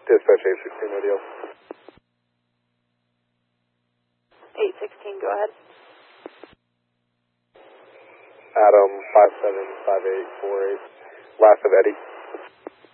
Dispatch 816 radio. 816, go ahead. Adam 575848. Last of Eddie.